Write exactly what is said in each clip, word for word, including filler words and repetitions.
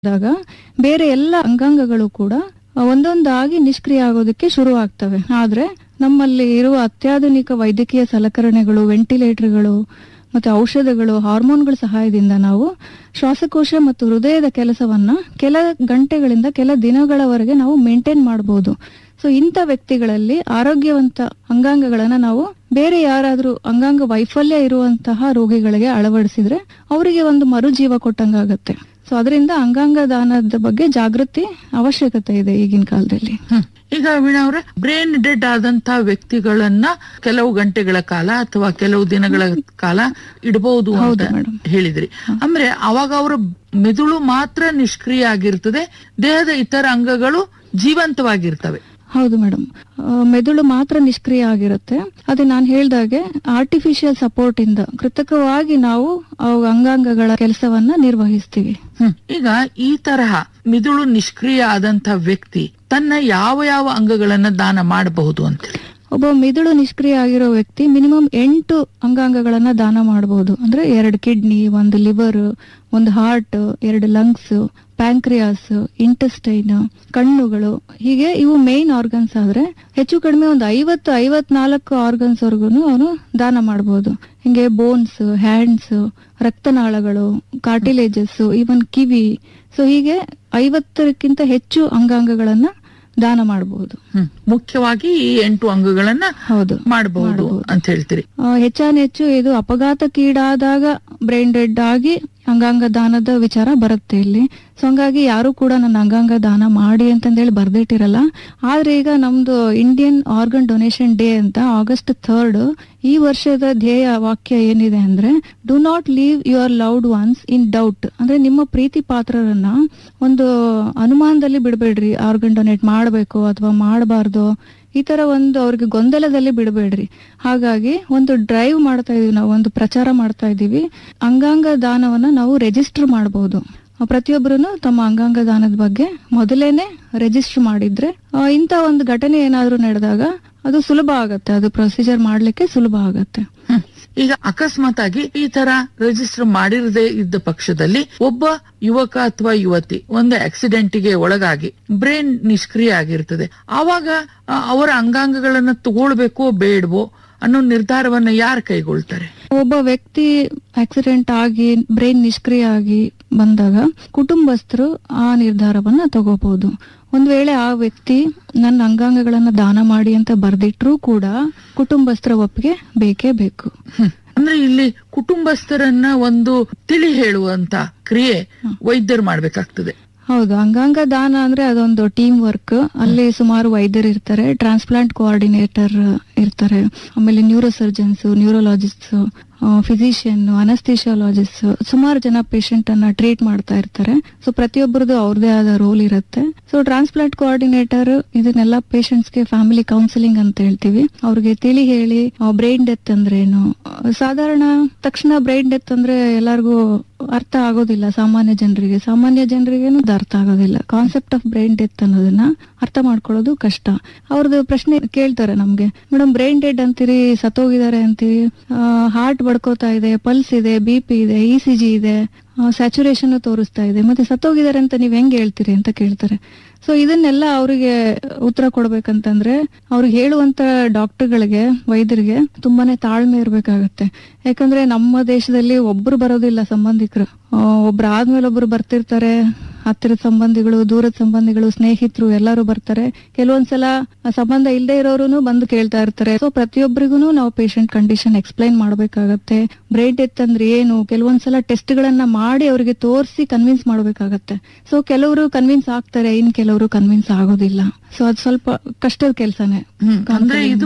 ದಾಗ ಬೇರೆ ಎಲ್ಲ ಅಂಗಾಂಗಗಳು ಕೂಡ ಒಂದೊಂದಾಗಿ ನಿಷ್ಕ್ರಿಯ ಆಗೋದಕ್ಕೆ ಶುರು ಆಗ್ತವೆ. ಆದ್ರೆ ನಮ್ಮಲ್ಲಿ ಇರುವ ಅತ್ಯಾಧುನಿಕ ವೈದ್ಯಕೀಯ ಸಲಕರಣೆಗಳು, ವೆಂಟಿಲೇಟರ್ಗಳು ಮತ್ತೆ ಔಷಧಗಳು, ಹಾರ್ಮೋನ್ಗಳ ಸಹಾಯದಿಂದ ನಾವು ಶ್ವಾಸಕೋಶ ಮತ್ತು ಹೃದಯದ ಕೆಲಸವನ್ನ ಕೆಲ ಗಂಟೆಗಳಿಂದ ಕೆಲ ದಿನಗಳವರೆಗೆ ನಾವು ಮೇಂಟೈನ್ ಮಾಡಬಹುದು. ಸೊ ಇಂಥ ವ್ಯಕ್ತಿಗಳಲ್ಲಿ ಆರೋಗ್ಯವಂತ ಅಂಗಾಂಗಗಳನ್ನ ನಾವು ಬೇರೆ ಯಾರಾದ್ರೂ ಅಂಗಾಂಗ ವೈಫಲ್ಯ ಇರುವಂತಹ ರೋಗಿಗಳಿಗೆ ಅಳವಡಿಸಿದ್ರೆ ಅವರಿಗೆ ಒಂದು ಮರುಜೀವ ಕೊಟ್ಟಂಗಾಗತ್ತೆ. ಸೊ ಅದರಿಂದ ಅಂಗಾಂಗ ದಾನದ ಬಗ್ಗೆ ಜಾಗೃತಿ ಅವಶ್ಯಕತೆ ಇದೆ ಈಗಿನ ಕಾಲದಲ್ಲಿ. ಈಗ ವೀಣಾ ಅವರೇ, ಬ್ರೈನ್ ಡೆಡ್ ಆದಂತ ವ್ಯಕ್ತಿಗಳನ್ನ ಕೆಲವು ಗಂಟೆಗಳ ಕಾಲ ಅಥವಾ ಕೆಲವು ದಿನಗಳ ಕಾಲ ಇಡಬಹುದು ಅಂತ ಹೇಳಿದ್ರಿ. ಅಂದ್ರೆ ಅವಾಗ ಅವರ ಮೆದುಳು ಮಾತ್ರ ನಿಷ್ಕ್ರಿಯ ಆಗಿರ್ತದೆ, ದೇಹದ ಇತರ ಅಂಗಗಳು ಜೀವಂತವಾಗಿರ್ತವೆ. ಹೌದು ಮೇಡಮ್, ಮೆದುಳು ಮಾತ್ರ ನಿಷ್ಕ್ರಿಯ ಆಗಿರುತ್ತೆ. ಅದೇ ನಾನು ಹೇಳ್ದಾಗೆ ಆರ್ಟಿಫಿಷಿಯಲ್ ಸಪೋರ್ಟ್ ಇಂದ ಕೃತಕವಾಗಿ ನಾವು ಅಂಗಾಂಗಗಳ ಕೆಲಸವನ್ನ ನಿರ್ವಹಿಸ್ತೀವಿ. ಈಗ ಈ ತರಹ ಮೆದುಳು ನಿಷ್ಕ್ರಿಯ ಆದಂತ ವ್ಯಕ್ತಿ ತನ್ನ ಯಾವ ಯಾವ ಅಂಗಗಳನ್ನ ದಾನ ಮಾಡಬಹುದು ಅಂತ? ಒಬ್ಬ ಮಿದುಳು ನಿಷ್ಕ್ರಿಯ ಆಗಿರೋ ವ್ಯಕ್ತಿ ಮಿನಿಮಮ್ ಎಂಟು ಅಂಗಾಂಗಗಳನ್ನ ದಾನ ಮಾಡಬಹುದು. ಅಂದ್ರೆ ಎರಡು ಕಿಡ್ನಿ, ಒಂದು ಲಿವರ್, ಒಂದು ಹಾರ್ಟ್, ಎರಡು ಲಂಗ್ಸ್, ಪ್ಯಾಂಕ್ರಿಯಾಸ್, ಇಂಟೆಸ್ಟೈನ್, ಕಣ್ಣುಗಳು, ಹೀಗೆ ಇವು ಮೇನ್ ಆರ್ಗನ್ಸ್. ಆದ್ರೆ ಹೆಚ್ಚು ಕಡಿಮೆ ಒಂದು ಐವತ್ತು ಐವತ್ನಾಲ್ಕು ಆರ್ಗನ್ಸ್ ವರ್ಗುನು ಅವನು ದಾನ ಮಾಡಬಹುದು. ಹಿಂಗೆ ಬೋನ್ಸ್, ಹ್ಯಾಂಡ್ಸ್, ರಕ್ತನಾಳಗಳು, ಕಾರ್ಟಿಲೇಜಸ್, ಈವನ್ ಕಿವಿ. ಸೊ ಹೀಗೆ ಐವತ್ತಕ್ಕಿಂತ ಹೆಚ್ಚು ಅಂಗಾಂಗಗಳನ್ನ ದಾನ ಮಾಡಬಹುದು. ಮುಖ್ಯವಾಗಿ ಈ ಎಂಟು ಅಂಗಗಳನ್ನ ಹೌದು ಮಾಡಬಹುದು ಅಂತ ಹೇಳ್ತೀರಿ. ಹೆಚ್ಚಾನೆಚ್ಚು ಇದು ಅಪಘಾತಕ್ಕೀಡಾದಾಗ ಬ್ರೈನ್ ಡೆಡ್ ಆಗಿ ಅಂಗಾಂಗ ದಾನದ ವಿಚಾರ ಬರುತ್ತೆ ಇಲ್ಲಿ. ಸೊ ಹಂಗಾಗಿ ಯಾರು ಕೂಡ ನನ್ನ ಅಂಗಾಂಗ ದಾನ ಮಾಡಿ ಅಂತಂದೇಳಿ ಬರ್ದಿಟ್ಟಿರಲ್ಲ. ಆದ್ರೆ ಈಗ ನಮ್ದು ಇಂಡಿಯನ್ ಆರ್ಗನ್ ಡೊನೇಷನ್ ಡೇ ಅಂತ ಆಗಸ್ಟ್ ಥರ್ಡ್ ಈ ವರ್ಷದ ಧ್ಯೇಯ ವಾಕ್ಯ ಏನಿದೆ ಅಂದ್ರೆ, do not leave your loved once in doubt. ಅಂದ್ರೆ ನಿಮ್ಮ ಪ್ರೀತಿ ಪಾತ್ರರನ್ನ ಒಂದು ಅನುಮಾನದಲ್ಲಿ ಬಿಡಬೇಡ್ರಿ, ಆರ್ಗನ್ ಡೊನೇಟ್ ಮಾಡಬೇಕು ಅಥವಾ ಮಾಡಬಾರ್ದು, ಈ ತರ ಒಂದು ಅವ್ರಿಗೆ ಗೊಂದಲದಲ್ಲಿ ಬಿಡಬೇಡ್ರಿ. ಹಾಗಾಗಿ ಒಂದು ಡ್ರೈವ್ ಮಾಡ್ತಾ ಇದೀವಿ ನಾವು, ಒಂದು ಪ್ರಚಾರ ಮಾಡ್ತಾ ಇದೀವಿ. ಅಂಗಾಂಗ ದಾನವನ್ನ ನಾವು ರಿಜಿಸ್ಟರ್ ಮಾಡಬಹುದು. ಪ್ರತಿಯೊಬ್ಬರು ತಮ್ಮ ಅಂಗಾಂಗ ದಾನದ ಬಗ್ಗೆ ಮೊದಲೇನೆ ರಿಜಿಸ್ಟರ್ ಮಾಡಿದ್ರೆ ಇಂತ ಒಂದು ಘಟನೆ ಏನಾದ್ರೂ ನಡೆದಾಗ ಅದು ಸುಲಭ ಆಗತ್ತೆ, ಅದು ಪ್ರೊಸೀಜರ್ ಮಾಡ್ಲಿಕ್ಕೆ ಸುಲಭ ಆಗತ್ತೆ. ಈಗ ಅಕಸ್ಮಾತ್ ಆಗಿ ಈ ತರ ರಿಜಿಸ್ಟರ್ ಮಾಡಿರದೇ ಇದ್ದ ಪಕ್ಷದಲ್ಲಿ ಒಬ್ಬ ಯುವಕ ಅಥವಾ ಯುವತಿ ಒಂದು ಆಕ್ಸಿಡೆಂಟ್ಗೆ ಒಳಗಾಗಿ ಬ್ರೈನ್ ನಿಷ್ಕ್ರಿಯ ಆಗಿರ್ತದೆ, ಆವಾಗ ಅವರ ಅಂಗಾಂಗಗಳನ್ನ ತಗೊಳ್ಬೇಕೋ ಬೇಡವೋ ಅನ್ನೋ ನಿರ್ಧಾರವನ್ನ ಯಾರು ಕೈಗೊಳ್ತಾರೆ? ಒಬ್ಬ ವ್ಯಕ್ತಿ ಆಕ್ಸಿಡೆಂಟ್ ಆಗಿ ಬ್ರೈನ್ ನಿಷ್ಕ್ರಿಯ ಆಗಿ ಬಂದಾಗ ಕುಟುಂಬಸ್ಥರು ಆ ನಿರ್ಧಾರವನ್ನ ತಗೋಬಹುದು. ಒಂದ್ ವೇಳೆ ಆ ವ್ಯಕ್ತಿ ನನ್ನ ಅಂಗಾಂಗಗಳನ್ನ ದಾನ ಮಾಡಿ ಅಂತ ಬರ್ದಿಟ್ರು ಕೂಡ ಕುಟುಂಬಸ್ಥರ ಒಪ್ಪಿಗೆ ಬೇಕೇ ಬೇಕು. ಅಂದ್ರೆ ಇಲ್ಲಿ ಕುಟುಂಬಸ್ಥರನ್ನ ಒಂದು ತಿಳಿ ಹೇಳುವಂತ ಕ್ರಿಯೆ ವೈದ್ಯರು ಮಾಡ್ಬೇಕಾಗ್ತದೆ. ಹೌದು, ಅಂಗಾಂಗ ದಾನ ಅಂದ್ರೆ ಅದೊಂದು ಟೀಮ್ ವರ್ಕ್. ಅಲ್ಲಿ ಸುಮಾರು ವೈದ್ಯರು ಇರ್ತಾರೆ, ಟ್ರಾನ್ಸ್ಪ್ಲಾಂಟ್ ಕೋಆರ್ಡಿನೇಟರ್ ಇರ್ತಾರೆ, ಆಮೇಲೆ ನ್ಯೂರೋ ಸರ್ಜನ್ಸ್, ನ್ಯೂರೋಲಾಜಿಸ್ಟ್, ಫಿಸಿಷಿಯನ್, ಅನಸ್ಥಿಷಿಯಾಲಜಿಸ್ಟ್, ಸುಮಾರು ಜನ ಪೇಷಂಟ್ ಅನ್ನ ಟ್ರೀಟ್ ಮಾಡ್ತಾ ಇರ್ತಾರೆ. ಸೊ ಪ್ರತಿಯೊಬ್ಬರದು ಅವ್ರದೇ ಆದ ರೋಲ್ ಇರುತ್ತೆ. ಸೊ ಟ್ರಾನ್ಸ್ಪ್ಲಾಂಟ್ ಕೋಆರ್ಡಿನೇಟರ್ ಇದನ್ನೆಲ್ಲ ಪೇಷಂಟ್ಸ್ ಗೆ ಫ್ಯಾಮಿಲಿ ಕೌನ್ಸಿಲಿಂಗ್ ಅಂತ ಹೇಳ್ತೀವಿ, ಅವ್ರಿಗೆ ತಿಳಿ ಹೇಳಿ ಬ್ರೈನ್ ಡೆತ್ ಅಂದ್ರೆ ಏನು. ಸಾಧಾರಣ ತಕ್ಷಣ ಬ್ರೈನ್ ಡೆತ್ ಅಂದ್ರೆ ಎಲ್ಲರಿಗೂ ಅರ್ಥ ಆಗೋದಿಲ್ಲ. ಸಾಮಾನ್ಯ ಜನರಿಗೆ ಸಾಮಾನ್ಯ ಜನರಿಗೇನು ಅರ್ಥ ಆಗೋದಿಲ್ಲ. ಕಾನ್ಸೆಪ್ಟ್ ಆಫ್ ಬ್ರೈನ್ ಡೆತ್ ಅನ್ನೋದನ್ನ ಅರ್ಥ ಮಾಡ್ಕೊಳ್ಳೋದು ಕಷ್ಟ. ಅವ್ರದ್ದು ಪ್ರಶ್ನೆ ಕೇಳ್ತಾರೆ ನಮ್ಗೆ, ಮೇಡಮ್ ಬ್ರೈನ್ ಡೆಡ್ ಅಂತೀರಿ, ಸತ್ತೋಗಿದ್ದಾರೆ ಅಂತೀರಿ, ಹಾರ್ಟ್ ಬಡ್ಕೋತಾ ಇದೆ, ಪಲ್ಸ್ ಇದೆ, ಬಿ ಪಿ ಇದೆ, ಇ ಸಿ ಜಿ ಇದೆ, ಸ್ಯಾಚುರೇಷನ್ ತೋರಿಸ್ತಾ ಇದೆ, ಮತ್ತೆ ಸತ್ತೋಗಿದ್ದಾರೆ ಅಂತ ನೀವ್ ಹೆಂಗ್ ಹೇಳ್ತೀರಿ ಅಂತ ಕೇಳ್ತಾರೆ. ಸೊ ಇದನ್ನೆಲ್ಲ ಅವರಿಗೆ ಉತ್ತರ ಕೊಡ್ಬೇಕಂತಂದ್ರೆ ಅವ್ರಿಗೆ ಹೇಳುವಂತ ಡಾಕ್ಟರ್ಗಳಿಗೆ, ವೈದ್ಯರಿಗೆ ತುಂಬಾನೇ ತಾಳ್ಮೆ ಇರ್ಬೇಕಾಗತ್ತೆ. ಯಾಕಂದ್ರೆ ನಮ್ಮ ದೇಶದಲ್ಲಿ ಒಬ್ರು ಬರೋದಿಲ್ಲ ಸಂಬಂಧಿಕರು, ಒಬ್ರು ಆದ್ಮೇಲೆ ಒಬ್ರು ಬರ್ತಿರ್ತಾರೆ. ಹತ್ತಿರದ ಸಂಬಂಧಿಗಳು, ದೂರದ ಸಂಬಂಧಿಗಳು, ಸ್ನೇಹಿತರು ಎಲ್ಲರೂ ಬರ್ತಾರೆ. ಕೆಲವೊಂದ್ಸಲ ಸಂಬಂಧ ಇಲ್ಲದೆ ಇರೋರು ಬಂದು ಕೇಳ್ತಾ ಇರ್ತಾರೆ. ಸೊ ಪ್ರತಿಯೊಬ್ಬರಿಗೂ ನಾವು ಪೇಷಂಟ್ ಕಂಡೀಷನ್ ಎಕ್ಸ್ಪ್ಲೈನ್ ಮಾಡ್ಬೇಕಾಗತ್ತೆ. ಬ್ರೈನ್ ಡೆತ್ ಅಂದ್ರೆ ಏನು, ಕೆಲವೊಂದ್ಸಲ ಟೆಸ್ಟ್ ಗಳನ್ನ ಮಾಡಿ ಅವರಿಗೆ ತೋರಿಸಿ ಕನ್ವಿನ್ಸ್ ಮಾಡ್ಬೇಕಾಗತ್ತೆ. ಸೊ ಕೆಲವರು ಕನ್ವಿನ್ಸ್ ಆಗ್ತಾರೆ, ಇನ್ ಕೆಲವರು ಕನ್ವಿನ್ಸ್ ಆಗೋದಿಲ್ಲ. ಸೊ ಅದು ಸ್ವಲ್ಪ ಕಷ್ಟದ ಕೆಲಸನೇ. ಅಂದ್ರೆ ಇದು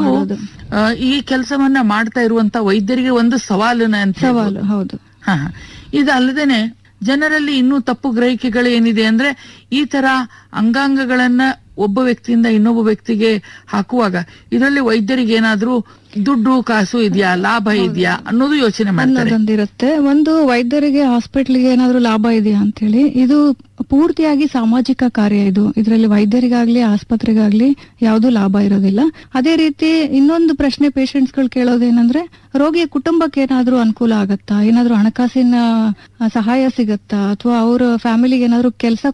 ಈ ಕೆಲಸವನ್ನ ಮಾಡ್ತಾ ಇರುವಂತ ವೈದ್ಯರಿಗೆ ಒಂದು ಸವಾಲಿನ ಸವಾಲು. ಹೌದು. ಹ ಇದಲ್ಲದೇನೆ ಜನರಲ್ಲಿ ಇನ್ನೂ ತಪ್ಪು ಗ್ರಹಿಕೆಗಳು ಏನಿದೆ ಅಂದ್ರೆ, ಈ ತರ ಅಂಗಾಂಗಗಳನ್ನ ಒಬ್ಬ ವ್ಯಕ್ತಿಯಿಂದ ಇನ್ನೊಬ್ಬ ವ್ಯಕ್ತಿಗೆ ಹಾಕುವಾಗ ಇದರಲ್ಲಿ ವೈದ್ಯರಿಗೆ ಏನಾದ್ರೂ ದುಡ್ಡು ಕಾಸು ಇದೆಯಾ, ಲಾಭ ಇದೆಯಾ ಅನ್ನೋದು ಯೋಚನೆ ಮಾಡ್ತಾರೆ. ಅನ್ನೋದೊಂದಿರುತ್ತೆ. ಒಂದು ವೈದ್ಯರಿಗೆ ಹಾಸ್ಪಿಟ್ಲಿಗೆ ಏನಾದ್ರೂ ಲಾಭ ಇದೆಯಾ ಅಂತ ಹೇಳಿ, ಇದು ಪೂರ್ತಿಯಾಗಿ ಸಾಮಾಜಿಕ ಕಾರ್ಯ. ಇದು ಇದರಲ್ಲಿ ವೈದ್ಯರಿಗಾಗ್ಲಿ ಆಸ್ಪತ್ರೆಗಾಗ್ಲಿ ಯಾವ್ದು ಲಾಭ ಇರೋದಿಲ್ಲ. ಅದೇ ರೀತಿ ಇನ್ನೊಂದು ಪ್ರಶ್ನೆ ಪೇಷಂಟ್ಸ್ ಗಳು ಕೇಳೋದೇನಂದ್ರೆ, ರೋಗಿಯ ಕುಟುಂಬಕ್ಕೆ ಏನಾದ್ರೂ ಅನುಕೂಲ ಆಗತ್ತಾ, ಏನಾದ್ರೂ ಹಣಕಾಸಿನ ಸಹಾಯ ಸಿಗತ್ತಾ, ಅಥವಾ ಅವ್ರ ಫ್ಯಾಮಿಲಿಗೆ ಏನಾದ್ರೂ ಕೆಲಸ